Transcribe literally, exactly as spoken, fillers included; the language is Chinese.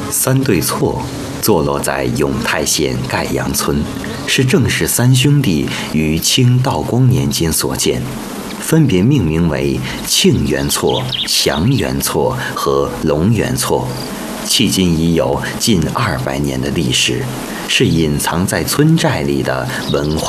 三对错坐落在永泰县盖阳村，是郑氏三兄弟于清道光年间所建，分别命名为庆元错、祥元错和龙元错，迄今已有近二百年的历史，是隐藏在村寨里的文化